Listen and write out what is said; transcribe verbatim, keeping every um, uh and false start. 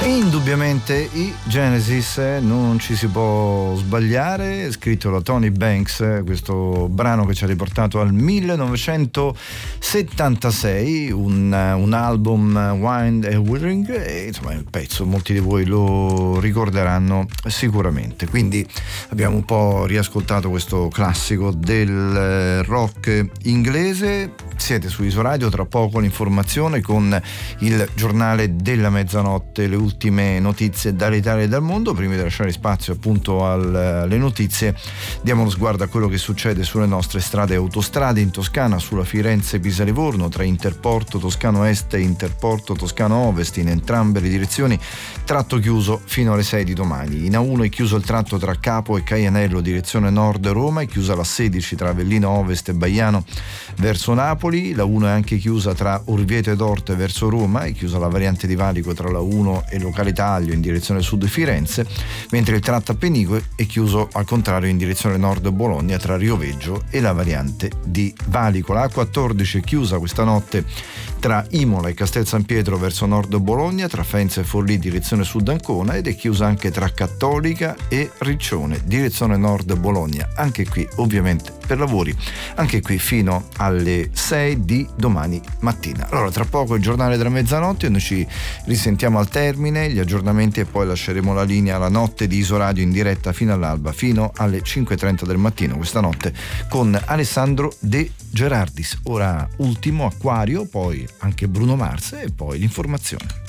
Indubbiamente i Genesis, eh, non ci si può sbagliare, scritto da Tony Banks, questo brano che ci ha riportato al millenovecentosettantasei, un, un album Wind and Withering, e insomma è un pezzo, molti di voi lo ricorderanno sicuramente. Quindi abbiamo un po' riascoltato questo classico del rock inglese. Siete su Isoradio, tra poco l'informazione con il giornale della mezzanotte, le ultime notizie dall'Italia e dal mondo. Prima di lasciare spazio appunto alle notizie, diamo uno sguardo a quello che succede sulle nostre strade e autostrade. In Toscana, sulla Firenze-Pisa-Livorno, tra Interporto Toscano Est e Interporto Toscano Ovest, in entrambe le direzioni tratto chiuso fino alle sei di domani. In A uno è chiuso il tratto tra Capo e Caianello direzione nord Roma, è chiusa la sedici tra Avellino Ovest e Baiano verso Napoli. La uno è anche chiusa tra Orvieto ed Orte verso Roma, è chiusa la variante di valico tra la uno e Locale Taglio in direzione sud Firenze, mentre il tratto appenninico è chiuso al contrario in direzione nord Bologna tra Rioveggio e la variante di valico. La A quattordici è chiusa questa notte tra Imola e Castel San Pietro verso nord Bologna, tra Faenza e Forlì direzione sud Ancona, ed è chiusa anche tra Cattolica e Riccione direzione nord Bologna, anche qui ovviamente per lavori, anche qui fino alle sei di domani mattina. Allora, tra poco il giornale della mezzanotte, noi ci risentiamo al termine, gli aggiornamenti, e poi lasceremo la linea alla notte di Isoradio in diretta fino all'alba, fino alle cinque e trenta del mattino questa notte con Alessandro De Gerardis. Ora ultimo Acquario, poi anche Bruno Mars e poi l'informazione.